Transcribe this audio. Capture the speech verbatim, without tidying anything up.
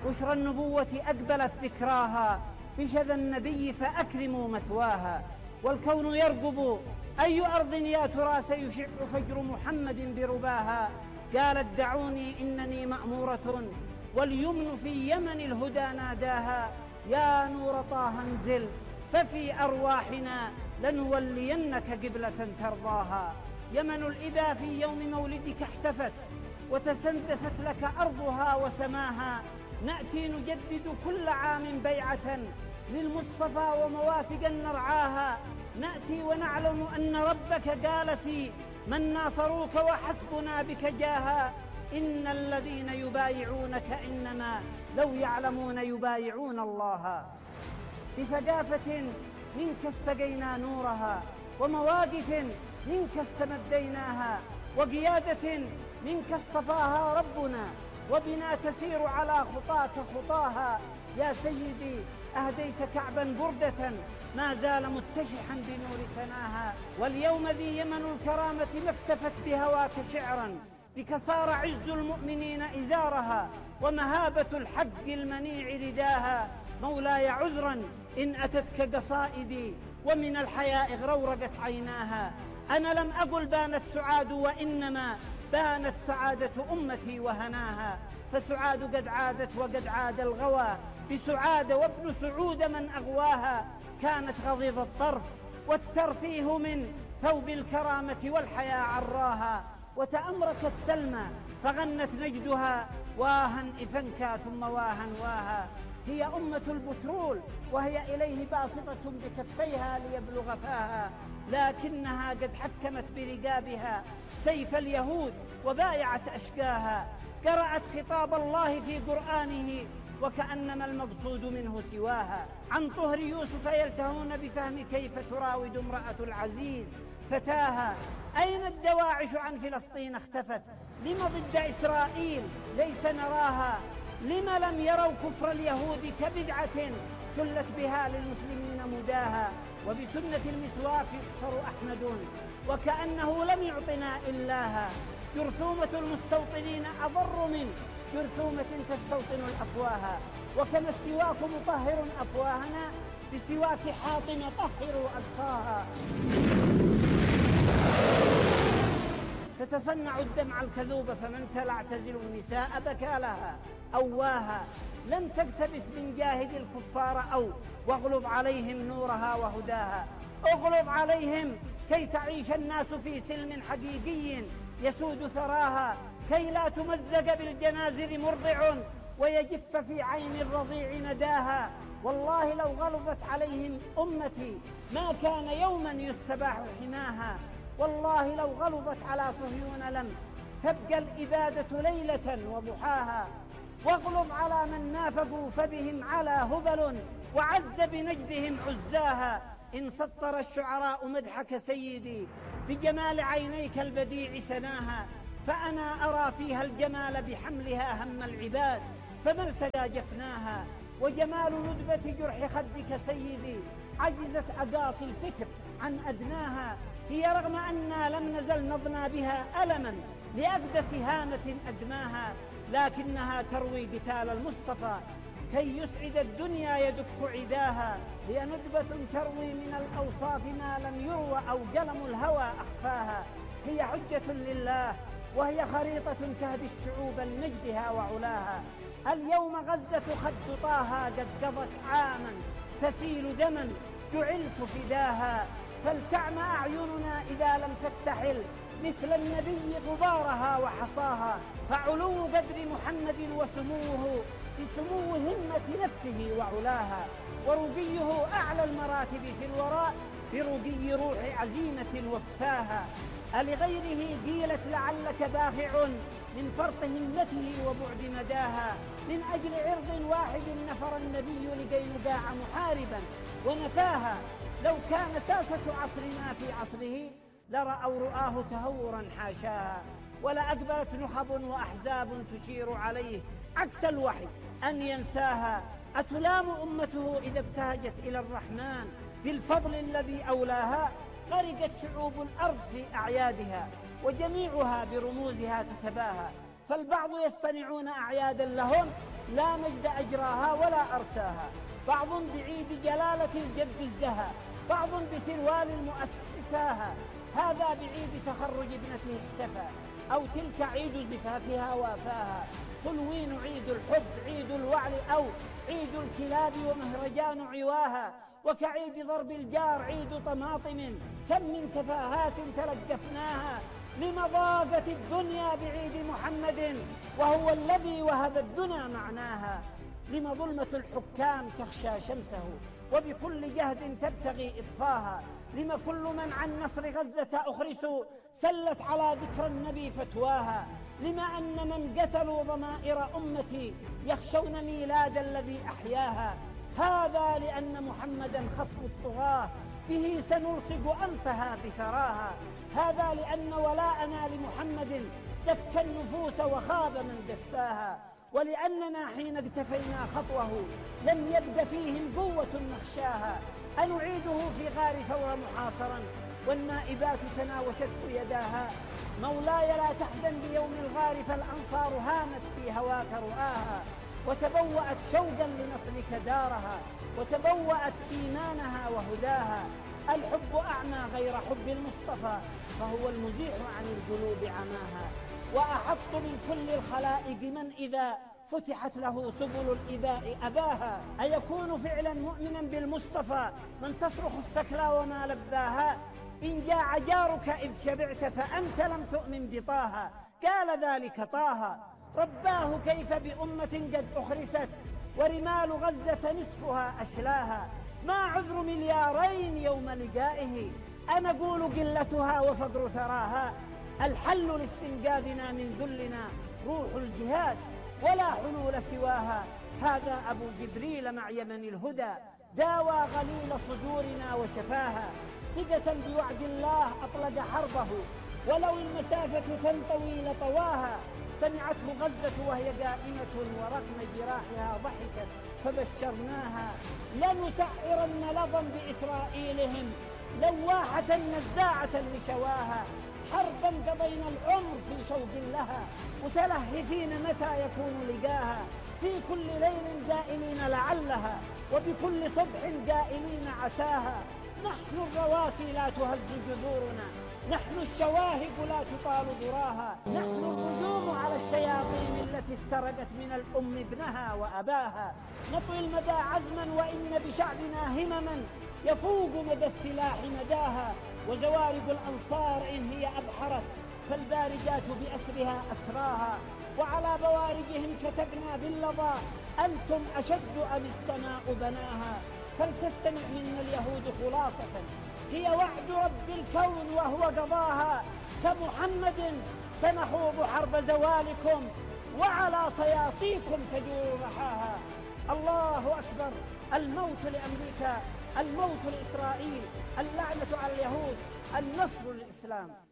بشرى النبوة أقبلت ذكراها، بشذا النبي فأكرموا مثواها. والكون يرقب أي أرض يا ترى سيشع فجر محمد برباها. قالت دعوني إنني مأمورة، واليمن في يمن الهدى ناداها. يا نور طه انزل ففي أرواحنا لنولينك قبلة ترضاها. يمن الإبا في يوم مولدك احتفت، وتسندست لك أرضها وسماها. نأتي نجدد كل عام بيعة للمصطفى ومواثقا نرعاها. نأتي ونعلم أن ربك قال في من ناصروك وحسبنا بك جاها. إن الذين يبايعونك إنما لو يعلمون يبايعون الله. بثقافة منك استقينا نورها، ومواقف منك استمديناها، وقيادة منك اصطفاها ربنا، وبنا تسير على خطاك خطاها. يا سيدي أهديت كعبا بردة ما زال متشحا بنور سناها. واليوم ذي يمن الكرامة ما اكتفت بهواك شعرا، بك صار عز المؤمنين إزارها، ومهابة الحق المنيع رداها. مولاي عذرا إن أتتك قصائدي، ومن الحياء غرورقت عيناها. أنا لم أقل بانت سعاد، وإنما بانت سعادة أمتي وهناها. فسعاد قد عادت وقد عاد الغوى بسعاد، وابن سعود من أغواها. كانت غضيض الطرف والترفيه من ثوب الكرامة والحياة عراها. وتأمركت سلمى فغنت نجدها، واها إفنكا ثم واها واها. هي أمة البترول وهي إليه باسطة بكفيها ليبلغ فاها. لكنها قد حكمت برقابها سيف اليهود وبايعت أشقاها. قرأت خطاب الله في قرآنه وكأنما المقصود منه سواها. عن طهر يوسف يلتهون بفهم كيف تراود امرأة العزيز فتاها. أين الدواعش عن فلسطين اختفت؟ لم ضد إسرائيل ليس نراها؟ لم لم يروا كفر اليهود كبدعة سلت بها للمسلمين مداها؟ وبسنة المسواك يقصر أحمد وكأنه لم يعطنا إلاها. جرثومة المستوطنين أضر من جرثومة تستوطن الأفواه. وكما السواك مطهر أفواهنا، بسواك حاطم طهروا أقصاها. تتصنع الدمع الكذوب فمن تلعتزل النساء بكى لها أواها. لم تقتبس من جاهد الكفار أو واغلظ عليهم نورها وهداها. اغلظ عليهم كي تعيش الناس في سلم حقيقي يسود ثراها، كي لا تمزق بالجنازر مرضع ويجف في عين الرضيع نداها. والله لو غلظت عليهم أمتي ما كان يوما يستباح حماها. والله لو غلظت على صهيون لم تبقى الإبادة ليلة وضحاها. واغلظ على من نافقوا فبهم على هبل وعز بنجدهم عزاها. إن سطر الشعراء مدحك سيدي بجمال عينيك البديع سناها، فأنا أرى فيها الجمال بحملها هم العباد فما التقى جفناها. وجمال ندبة جرح خدك سيدي عجزت أقاصي الفكر عن أدناها. هي رغم أننا لم نزل نضنى بها ألما لأقدس هامة أدماها، لكنها تروي قتال المصطفى كي يسعد الدنيا يدك عداها. هي ندبة تروي من الأوصاف ما لم يروى أو قلم الهوى أخفاها. هي حجة لله وهي خريطة تهدي الشعوب لمجدها وعلاها. اليوم غزة خد طاها قد قضت عاما تسيل دما جعلت فداها. فلتعمى أعيننا إذا لم تكتحل مثل النبي غبارها وحصاها. فعلو قدر محمد وسموه بسمو همة نفسه وعلاها، ورقيه أعلى المراتب في الوراء برقي روح عزيمة وفاها. ألغيره قيلت لعلك باخع من فرط همته وبعد مداها. من أجل عرض واحد نفر النبي لقينقاع محاربا ونفاها. لو كان ساسة عصرنا في عصره لرأوا رؤاه تهورا حاشاها. ولا أقبلت نخب وأحزاب تشير عليه عكس الوحي أن ينساها. أتلام أمته إذا ابتهجت إلى الرحمن بالفضل الذي أولاها؟ غرقت شعوب الأرض في أعيادها وجميعها برموزها تتباهى. فالبعض يصطنعون أعيادا لهم لا مجد أجراها ولا أرساها، بعض بعيد جلالة الجد ازدهى، بعض بسروال المؤسس تاها، هذا بعيد تخرج ابنته احتفى، أو تلك عيد زفافها وافاها. هلوين عيد الحب عيد الوعل، أو عيد الكلاب ومهرجان عواها، وكعيد ضرب الجار عيد طماطم، كم من تفاهات تلقفناها. لمضاقة الدنيا بعيد محمد، وهو الذي وهب الدنا معناها. لم ظلمة الحكام تخشى شمسه، وبكل جهد تبتغي إطفاها. لم كل من عن نصر غزة أخرسوا، سلت على ذكر النبي فتواها. لما أن من قتلوا ضمائر أمتي، يخشون ميلاد الذي أحياها. هذا لأن محمدا خصم الطغاة، به سنلصق أنفها بثراها. هذا لأن ولاءنا لمحمد زكى النفوس وخاب من دساها. ولأننا حين اقتفينا خطوه لم يبد فيهم قوة نخشاها. أنعيده في غار ثور محاصرا، والنائبات تناوشته يداها. مولاي لا تحزن بيوم الغار، فالأنصار هامت في هواك رؤاها. وتبوأت شوقا لنصرك دارها، وتبوأت إيمانها وهداها. الحب أعمى غير حب المصطفى، فهو المزيح عن القلوب عماها. وأحط من كل الخلائق من إذا فتحت له سبل الإباء أباها. أيكون فعلا مؤمنا بالمصطفى من تصرخ الثكلى وما لباها؟ إن جاع جارك إذ شبعت فأنت لم تؤمن بطاها. قال ذلك طه رباه كيف بأمة قد أخرست، ورمال غزة نصفها أشلاها. ما عذر مليارين يوم لقائه، أنقول قلتها وفقر ثراها. الحل لاستنقاذنا من ذلنا روح الجهاد، ولا حلول سواها. هذا أبو جبريل مع يمن الهدى، داوى غليل صدورنا وشفاها. ثقة بوعد الله أطلق حربه، ولو المسافة تنطوي لطواها. سمعته غزة وهي قائمة، ورقم جراحها ضحكت فبشرناها. لنسعرن لظا بإسرائيلهم، لواحة نزاعة لشواها. حربا قضينا العمر في شوق لها، متلهفين متى يكون لقاها. في كل ليل قائلين لعلها، وبكل صبح قائلين عساها. نحن الرواسي لا تهز جذورنا، نحن الشواهق لا تطال ذراها. نحن الرجوم على الشياطين التي استرقت من الأم ابنها وأباها. نطوي المدى عزما، وإن بشعبنا همما يفوق مدى السلاح مداها. وزوارق الأنصار إن هي أبحرت، فالبارجات بأسرها أسراها. وعلى بوارجهم كتبنا باللظى، أنتم أشد أم السماء بناها. فلتستمع منا اليهود خلاصة، هي وعد رب الكون وهو قضاها. كمحمد سنخوض حرب زوالكم، وعلى صياصيكم تجور رحاها. الله أكبر. الموت لأمريكا، الموت لإسرائيل، اللعنة على اليهود، النصر للإسلام.